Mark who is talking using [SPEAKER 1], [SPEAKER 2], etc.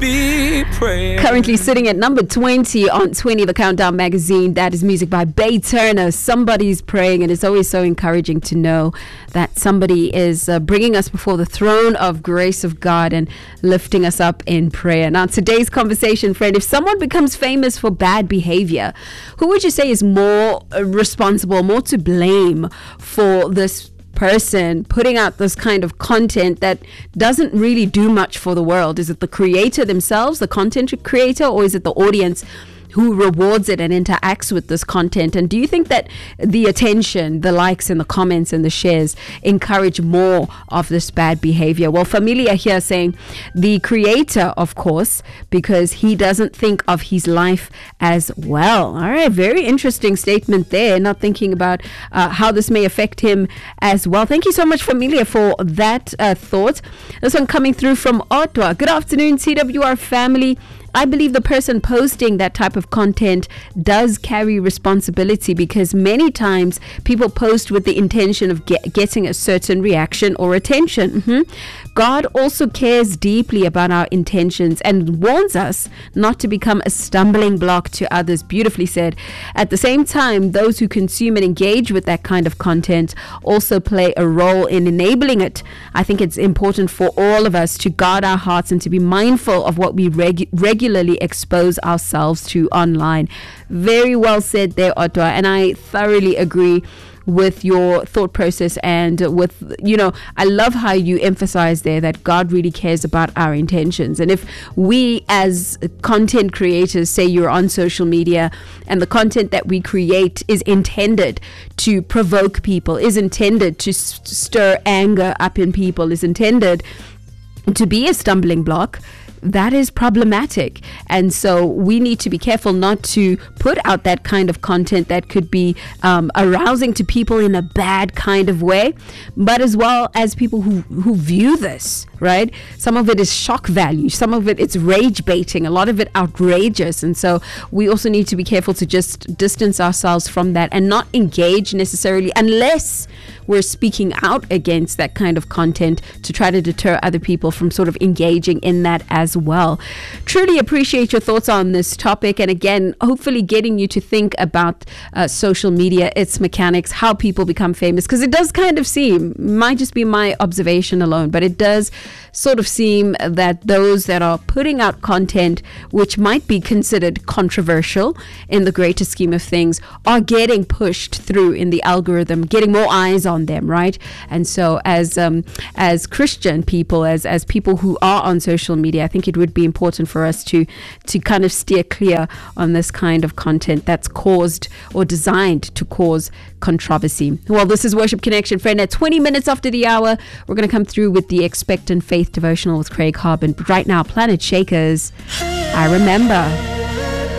[SPEAKER 1] be praying.
[SPEAKER 2] Currently sitting at number 20 on 20, the Countdown magazine. That is music by Bay Turner. Somebody's praying, and it's always so encouraging to know that somebody is bringing us before the throne of grace of God and lifting us up in prayer. Now, today's conversation, friend, if someone becomes famous for bad behavior, who would you say is more responsible, more to blame for this person putting out this kind of content that doesn't really do much for the world? Is it the creator themselves, the content creator, or is it the audience who rewards it and interacts with this content? And do you think that the attention, the likes and the comments and the shares encourage more of this bad behavior? Well, Familia here saying the creator, of course, because he doesn't think of his life as well. All right, very interesting statement there, not thinking about how this may affect him as well. Thank you so much, Familia, for that thought. This one coming through from Ottawa. Good afternoon, TWR family. I believe the person posting that type of content does carry responsibility, because many times people post with the intention of getting a certain reaction or attention. God also cares deeply about our intentions and warns us not to become a stumbling block to others. Beautifully said. At the same time, those who consume and engage with that kind of content also play a role in enabling it. I think it's important for all of us to guard our hearts and to be mindful of what we regularly expose ourselves to online. Very well said there, Ottawa, and I thoroughly agree with your thought process, and with, I love how you emphasize there that God really cares about our intentions. And if we as content creators, say you're on social media and the content that we create is intended to provoke people, is intended to stir anger up in people, is intended to be a stumbling block, that is problematic. And so we need to be careful not to put out that kind of content that could be arousing to people in a bad kind of way, but as well as people who view this, right? Some of it is shock value, some of it it's rage baiting, a lot of it outrageous. And so we also need to be careful to just distance ourselves from that and not engage necessarily unless we're speaking out against that kind of content to try to deter other people from sort of engaging in that as well. Truly appreciate your thoughts on this topic, and again, hopefully getting you to think about social media, its mechanics, how people become famous, because it does kind of seem, might just be my observation alone, but it does sort of seem that those that are putting out content which might be considered controversial in the greater scheme of things are getting pushed through in the algorithm, getting more eyes on them, right? And so as Christian people, as people who are on social media, I think it would be important for us to kind of steer clear on this kind of content that's caused or designed to cause controversy. Well, this is Worship Connection, friend. At 20 minutes after the hour, we're going to come through with the Expectant Faith devotional with Craig Harbin. But right now, Planet Shakers, I Remember.